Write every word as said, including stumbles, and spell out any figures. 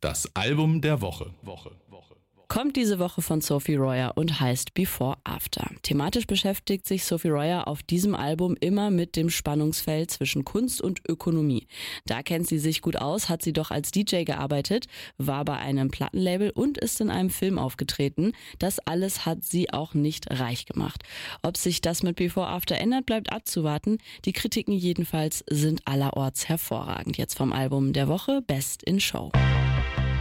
Das Album der Woche. Woche, Woche. Kommt diese Woche von Sophie Royer und heißt Before After. Thematisch beschäftigt sich Sophie Royer auf diesem Album immer mit dem Spannungsfeld zwischen Kunst und Ökonomie. Da kennt sie sich gut aus, hat sie doch als D J gearbeitet, war bei einem Plattenlabel und ist in einem Film aufgetreten. Das alles hat sie auch nicht reich gemacht. Ob sich das mit Before After ändert, bleibt abzuwarten. Die Kritiken jedenfalls sind allerorts hervorragend. Jetzt vom Album der Woche Best in Show.